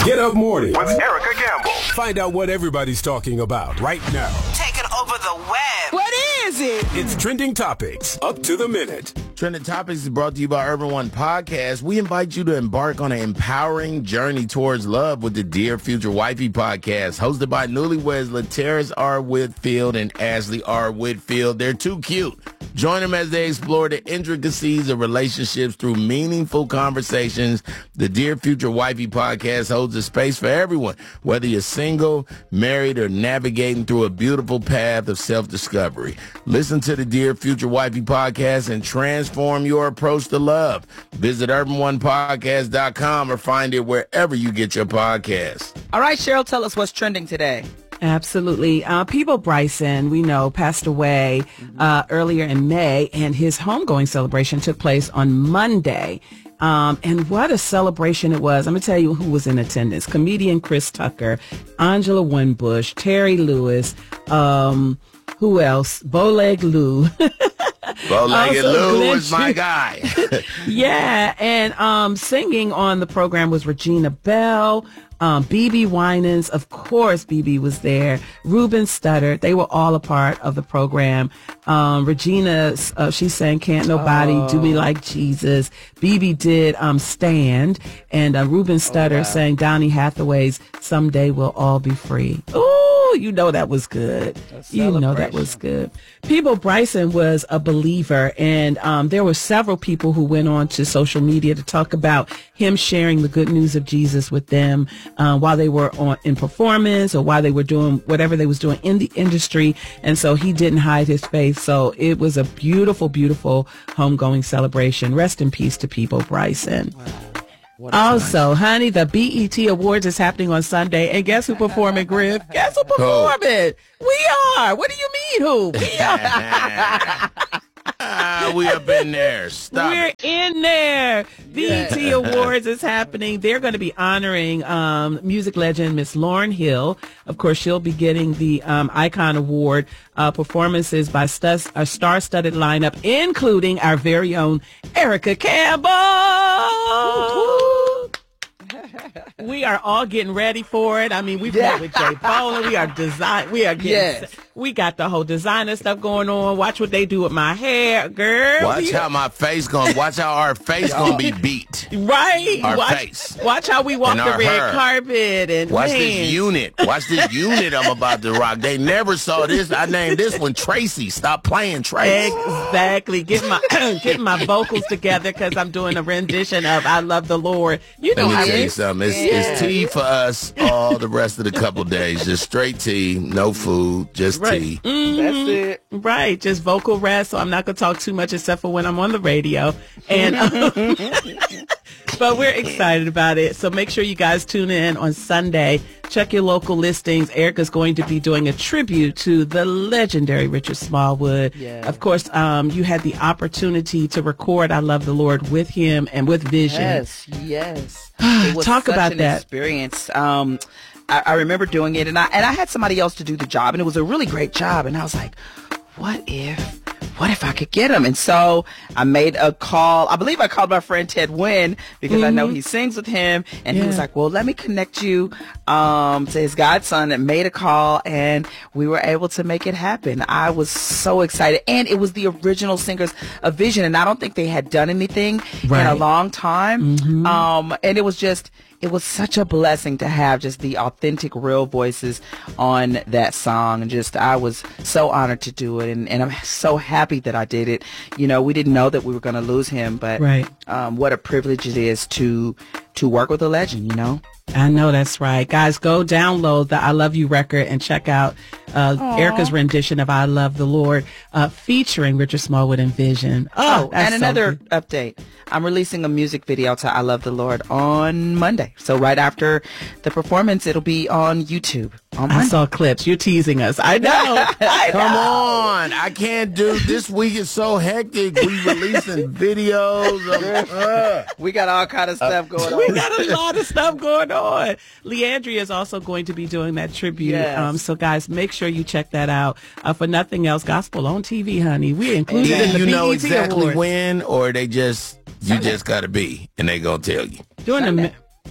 Get Up Morning with Erica Gamble. Find out what everybody's talking about right now. Taking over the web. What is it? It's Trending Topics, up to the minute. Trending Topics is brought to you by Urban One Podcast. We invite you to embark on an empowering journey towards love with the Dear Future Wifey podcast, hosted by newlyweds LaTerrace R. Whitfield and Ashley R. Whitfield. They're too cute. Join them as they explore the intricacies of relationships through meaningful conversations. The Dear Future Wifey podcast holds a space for everyone, whether you're single, married, or navigating through a beautiful path of self-discovery. Listen to the Dear Future Wifey podcast and transform your approach to love. Visit urbanonepodcast.com or find it wherever you get your podcasts. All right, Cheryl, tell us what's trending today. Absolutely. Peebo Bryson, we know, passed away earlier in May, and his homegoing celebration took place on Monday. And what a celebration it was. I'm going to tell you who was in attendance. Comedian Chris Tucker, Angela Winbush, Terry Lewis, who else? Bowleg Lou. Bowlegged Lou is my guy. Yeah, and singing on the program was Regina Bell, BB Winans, of course BB was there, Ruben Studdard, they were all a part of the program. Regina, she sang Can't Nobody Do Me Like Jesus. BB did Stand, and Ruben Studdard sang Donny Hathaway's Someday We'll All Be Free. Ooh, you know that was good. You know that was good. Peebo Bryson was a believer, and there were several people who went on to social media to talk about him sharing the good news of Jesus with them while they were in performance or while they were doing whatever they was doing in the industry. And so he didn't hide his faith. So it was a beautiful, beautiful homegoing celebration. Rest in peace to Peebo Bryson. Wow. Also, honey, the BET Awards is happening on Sunday, and guess who performing, Griff? Guess who performing? We are. What do you mean, who? We are. We up in there. Stop We're it. in there. BET Awards is happening. They're going to be honoring music legend Miss Lauryn Hill. Of course, she'll be getting the Icon Award. Performances by a star-studded lineup, including our very own Erica Campbell. We are all getting ready for it. I mean, we've met with Jay Boland. We got the whole designer stuff going on. Watch what they do with my hair, girl. Watch how our face gonna be beat. Right. Watch how we walk the red carpet and watch this unit. Watch this unit I'm about to rock. They never saw this. I named this one Tracy. Stop playing Tracy. Exactly. Getting my vocals together because I'm doing a rendition of I Love the Lord. You know Let me how tell you something. It's tea for us all the rest of the couple days. Just straight tea, no food, just tea. Mm-hmm. That's it. Right. Just vocal rest. So I'm not going to talk too much except for when I'm on the radio. And but we're excited about it. So make sure you guys tune in on Sunday. Check your local listings. Erica's going to be doing a tribute to the legendary Richard Smallwood. Yeah. Of course, you had the opportunity to record I Love the Lord with him and with Vision. Yes. It was Talk such about an that experience. I remember doing it, and I had somebody else to do the job, and it was a really great job. And I was like, what if I could get him? And so I made a call. I believe I called my friend Ted Wynn because I know he sings with him. And he was like, well, let me connect you to his godson, and made a call, and we were able to make it happen. I was so excited. And it was the original singers of Vision, and I don't think they had done anything in a long time. And it was such a blessing to have just the authentic, real voices on that song. And I was so honored to do it. And I'm so happy that I did it. You know, we didn't know that we were going to lose him, but what a privilege it is to work with a legend, you know? I know that's right. Guys, go download the I Love You record and check out Erica's rendition of I Love the Lord featuring Richard Smallwood and Vision. And another update. I'm releasing a music video to I Love the Lord on Monday. So right after the performance, it'll be on YouTube. I saw clips. You're teasing us. I know. Come on. I can't do this week is so hectic. We releasing videos. We got all kind of stuff going on. We got a lot of stuff going on. Leandria is also going to be doing that tribute. Yes. So guys, make sure you check that out. For nothing else, gospel on TV, honey. We included in the you know BET exactly Awards. when, or you just gotta be, and they gonna tell you.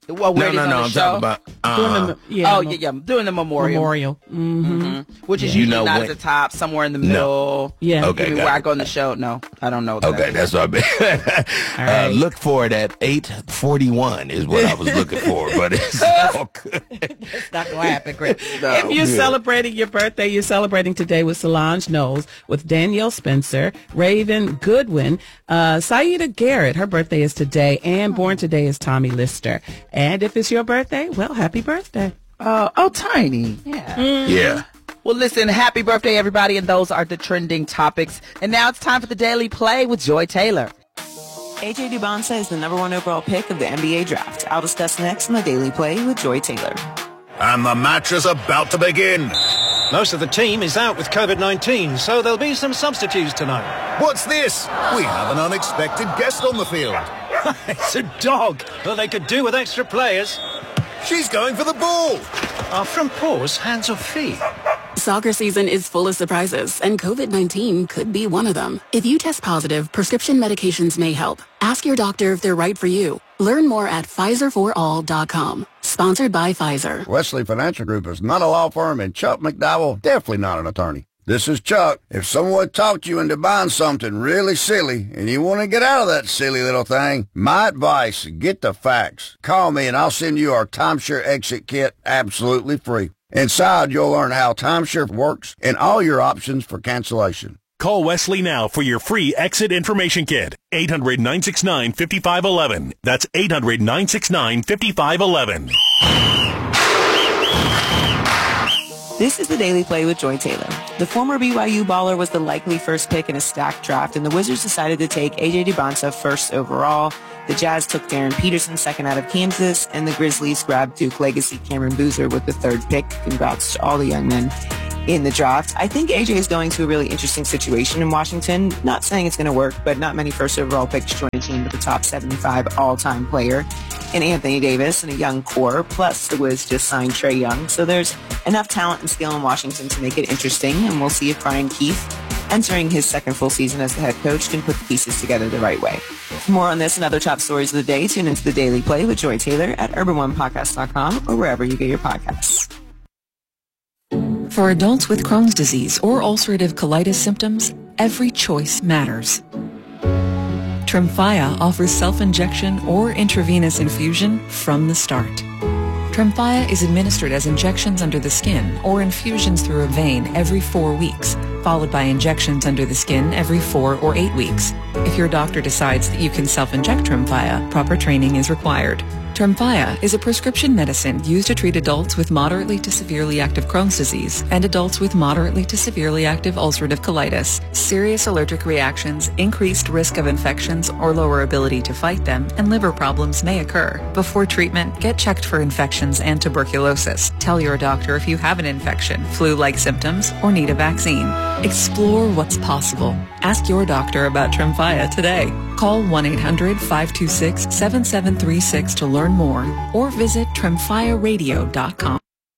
Well, where No, I'm talking about. Doing the memorial. Which is usually not at the top, somewhere in the middle. Yeah. Okay. Where I go in the show. No, I don't know. Okay, that's what I mean. Look for it at 8:41 is what I was looking for, but it's all good. It's not going to happen, Chris. No. If you're celebrating your birthday, you're celebrating today with Solange Knowles, with Danielle Spencer, Raven Goodwin, Saida Garrett. Her birthday is today, and born today is Tommy Lister. And if it's your birthday, well, happy birthday. Tiny. Yeah. Yeah. Well, listen, happy birthday, everybody, and those are the trending topics. And now it's time for the Daily Play with Joy Taylor. AJ Dubonsa is the #1 overall pick of the NBA draft. I'll discuss next in the Daily Play with Joy Taylor. And the match is about to begin. Most of the team is out with COVID-19, so there'll be some substitutes tonight. What's this? We have an unexpected guest on the field. It's a dog, but they could do with extra players. She's going for the ball. From paws, hands or feet? Soccer season is full of surprises, and COVID-19 could be one of them. If you test positive, prescription medications may help. Ask your doctor if they're right for you. Learn more at PfizerForAll.com. Sponsored by Pfizer. Wesley Financial Group is not a law firm, and Chuck McDowell definitely not an attorney. This is Chuck. If someone talked you into buying something really silly and you want to get out of that silly little thing, my advice, get the facts. Call me and I'll send you our timeshare exit kit absolutely free. Inside, you'll learn how timeshare works and all your options for cancellation. Call Wesley now for your free exit information kit. 800-969-5511. That's 800-969-5511. This is the Daily Play with Joy Taylor. The former BYU baller was the likely first pick in a stacked draft, and the Wizards decided to take AJ Dubonsa first overall. The Jazz took Darren Peterson second out of Kansas, and the Grizzlies grabbed Duke legacy Cameron Boozer with the third pick. Congrats to all the young men in the draft. I think AJ is going to a really interesting situation in Washington. Not saying it's going to work, but not many first overall picks join a team with a top 75 all-time player in Anthony Davis and a young core. Plus, the Wiz just signed Trae Young. So there's enough talent and skill in Washington to make it interesting, and we'll see if Brian Keefe, entering his second full season as the head coach, can put the pieces together the right way. For more on this and other top stories of the day, tune into the Daily Play with Joy Taylor at UrbanOnePodcast.com or wherever you get your podcasts. For adults with Crohn's disease or ulcerative colitis symptoms, every choice matters. Tremfya offers self-injection or intravenous infusion from the start. Tremfya is administered as injections under the skin or infusions through a vein every 4 weeks, followed by injections under the skin every 4 or 8 weeks. If your doctor decides that you can self-inject Tremfya, proper training is required. Tremfya is a prescription medicine used to treat adults with moderately to severely active Crohn's disease and adults with moderately to severely active ulcerative colitis. Serious allergic reactions, increased risk of infections or lower ability to fight them, and liver problems may occur. Before treatment, get checked for infections and tuberculosis. Tell your doctor if you have an infection, flu-like symptoms, or need a vaccine. Explore what's possible. Ask your doctor about Tremfya today. Call 1-800-526-7736 to learn more or visit TremfyaRadio.com.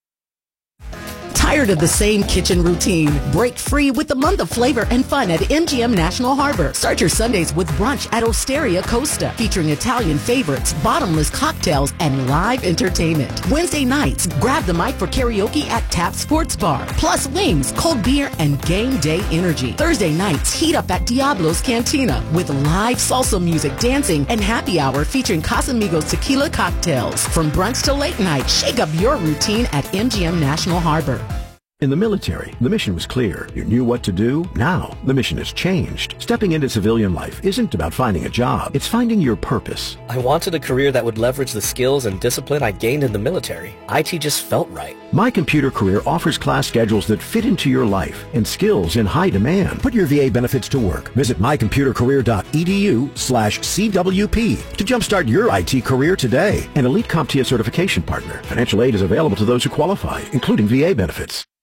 Tired of the same kitchen routine? Break free with the month of flavor and fun at MGM National Harbor. Start your Sundays with brunch at Osteria Costa, featuring Italian favorites, bottomless cocktails, and live entertainment. Wednesday nights, grab the mic for karaoke at Tap Sports Bar, plus wings, cold beer, and game day energy. Thursday nights, heat up at Diablo's Cantina with live salsa music, dancing, and happy hour featuring Casamigos tequila cocktails. From brunch to late night, shake up your routine at MGM National Harbor. In the military, the mission was clear. You knew what to do. Now, the mission has changed. Stepping into civilian life isn't about finding a job. It's finding your purpose. I wanted a career that would leverage the skills and discipline I gained in the military. IT just felt right. My Computer Career offers class schedules that fit into your life and skills in high demand. Put your VA benefits to work. Visit mycomputercareer.edu/CWP to jumpstart your IT career today. An elite CompTIA certification partner. Financial aid is available to those who qualify, including VA benefits.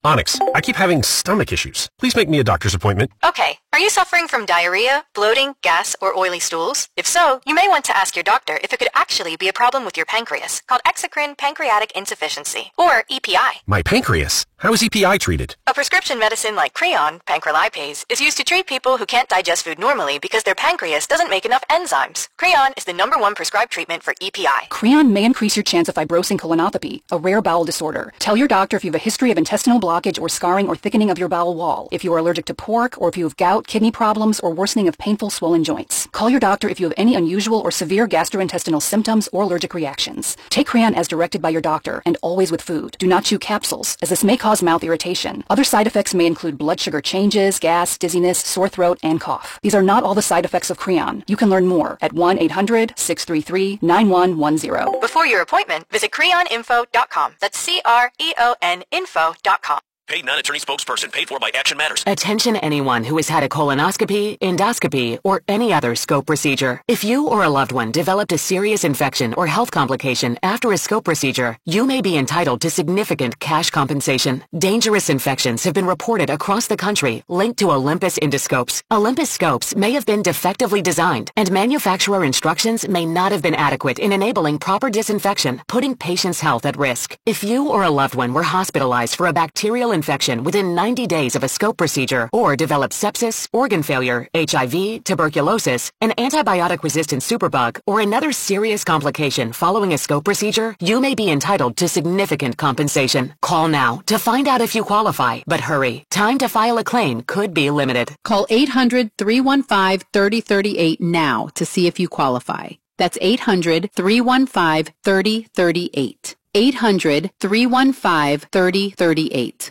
Onyx, I keep having stomach issues. Please make me a doctor's appointment. Okay. Are you suffering from diarrhea, bloating, gas, or oily stools? If so, you may want to ask your doctor if it could actually be a problem with your pancreas, called exocrine pancreatic insufficiency, or EPI. My pancreas? How is EPI treated? A prescription medicine like Creon, pancrelipase, is used to treat people who can't digest food normally because their pancreas doesn't make enough enzymes. Creon is the #1 prescribed treatment for EPI. Creon may increase your chance of fibrosing colonopathy, a rare bowel disorder. Tell your doctor if you have a history of intestinal blockage or scarring or thickening of your bowel wall, if you are allergic to pork, or if you have gout, kidney problems, or worsening of painful swollen joints. Call your doctor if you have any unusual or severe gastrointestinal symptoms or allergic reactions. Take Creon as directed by your doctor, and always with food. Do not chew capsules, as this may cause mouth irritation. Other side effects may include blood sugar changes, gas, dizziness, sore throat, and cough. These are not all the side effects of Creon. You can learn more at 1-800-633-9110. Before your appointment, visit creoninfo.com. That's CREON info.com. Paid non-attorney spokesperson paid for by Action Matters. Attention anyone who has had a colonoscopy, endoscopy, or any other scope procedure. If you or a loved one developed a serious infection or health complication after a scope procedure, you may be entitled to significant cash compensation. Dangerous infections have been reported across the country linked to Olympus endoscopes. Olympus scopes may have been defectively designed, and manufacturer instructions may not have been adequate in enabling proper disinfection, putting patients' health at risk. If you or a loved one were hospitalized for a bacterial infection within 90 days of a scope procedure, or developed sepsis, organ failure, HIV, tuberculosis, an antibiotic-resistant superbug, or another serious complication following a scope procedure, you may be entitled to significant compensation. Call now to find out if you qualify, but hurry. Time to file a claim could be limited. Call 800-315-3038 now to see if you qualify. That's 800-315-3038. 800-315-3038.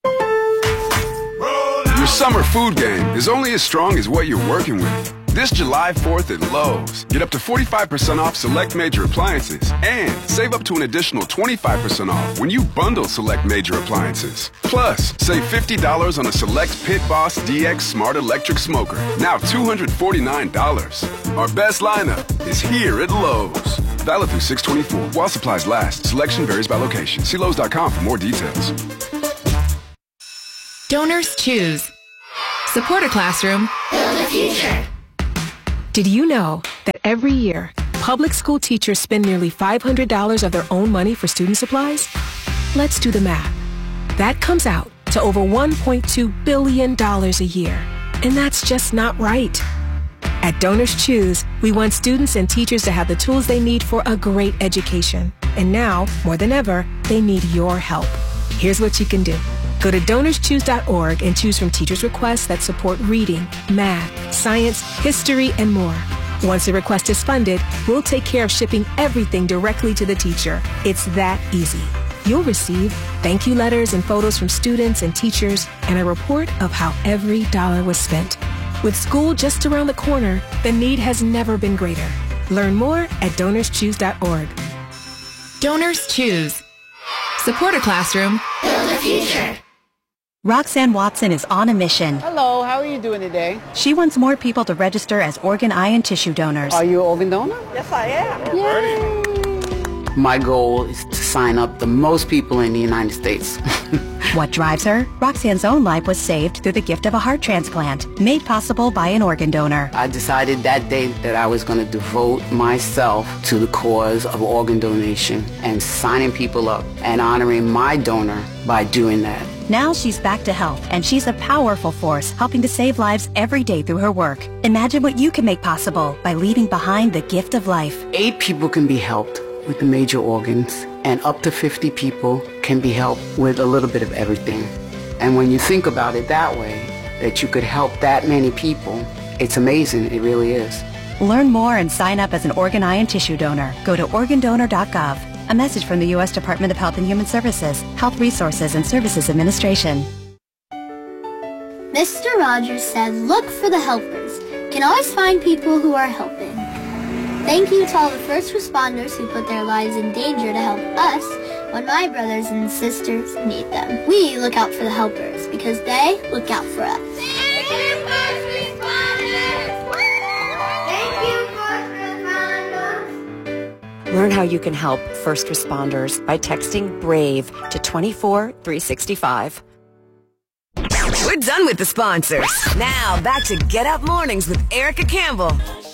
Your summer food game is only as strong as what you're working with. This July 4th at Lowe's, get up to 45% off select major appliances and save up to an additional 25% off when you bundle select major appliances. Plus, save $50 on a select Pit Boss DX Smart Electric Smoker, now $249. Our best lineup is here at Lowe's. Valid through 6/24. While supplies last. Selection varies by location. See Lowe's.com for more details. Donors choose. Support a classroom. Build a future. Did you know that every year, public school teachers spend nearly $500 of their own money for student supplies? Let's do the math. That comes out to over $1.2 billion a year. And that's just not right. At Donors Choose, we want students and teachers to have the tools they need for a great education. And now, more than ever, they need your help. Here's what you can do. Go to DonorsChoose.org and choose from teachers' requests that support reading, math, science, history, and more. Once the request is funded, we'll take care of shipping everything directly to the teacher. It's that easy. You'll receive thank you letters and photos from students and teachers, and a report of how every dollar was spent. With school just around the corner, the need has never been greater. Learn more at DonorsChoose.org. Donors Choose. Support a classroom. Build a future. Roxanne Watson is on a mission. Hello, how are you doing today? She wants more people to register as organ, eye, and tissue donors. Are you an organ donor? Yes, I am. Yay. My goal is to sign up the most people in the United States. What drives her? Roxanne's own life was saved through the gift of a heart transplant, made possible by an organ donor. I decided that day that I was going to devote myself to the cause of organ donation and signing people up and honoring my donor by doing that. Now she's back to health, and she's a powerful force helping to save lives every day through her work. Imagine what you can make possible by leaving behind the gift of life. 8 people can be helped with the major organs, and up to 50 people can be helped with a little bit of everything. And when you think about it that way, that you could help that many people, it's amazing. It really is. Learn more and sign up as an organ, eye, and tissue donor. Go to organdonor.gov. A message from the U.S. Department of Health and Human Services, Health Resources and Services Administration. Mr. Rogers said, look for the helpers. You can always find people who are helping. Thank you to all the first responders who put their lives in danger to help us when my brothers and sisters need them. We look out for the helpers because they look out for us. Thank you, first responders! Thank you, first responders! Learn how you can help first responders by texting BRAVE to 24365. We're done with the sponsors. Now, back to Get Up Mornings with Erica Campbell.